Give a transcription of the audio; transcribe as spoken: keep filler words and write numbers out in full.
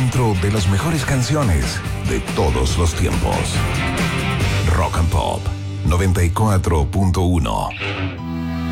encuentro de las mejores canciones de todos los tiempos. Rock and Pop noventa y cuatro punto uno.